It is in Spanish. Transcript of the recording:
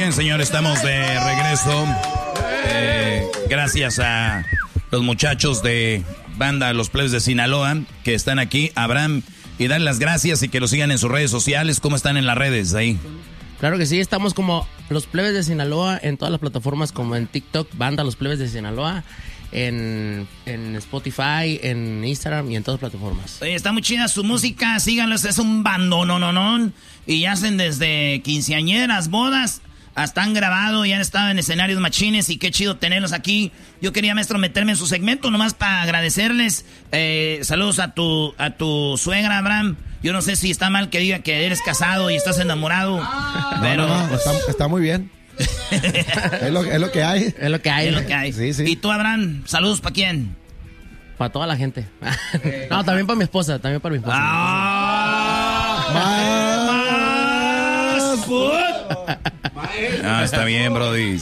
bien, señor, estamos de regreso. Gracias a los muchachos de banda Los Plebes de Sinaloa que están aquí, Abraham, y darles las gracias y que los sigan en sus redes sociales. ¿Cómo están en las redes ahí? Claro que sí, estamos como Los Plebes de Sinaloa en todas las plataformas, como en TikTok, banda Los Plebes de Sinaloa, en Spotify, en Instagram y en todas las plataformas. Oye, está muy chida su música, síganlos, es un bandonononón. Y hacen desde quinceañeras, bodas, hasta han grabado y han estado en escenarios machines y qué chido tenerlos aquí. Yo quería, maestro, meterme en su segmento nomás para agradecerles. Saludos a tu suegra, Abraham. Yo no sé si está mal que diga que eres casado y estás enamorado. Pero no, está muy bien. es lo que hay. Es lo que hay. Es lo que hay. Sí, sí. ¿Y tú, Abraham? ¿Saludos para quién? Para toda la gente. No, también para mi esposa, Está bien, brody.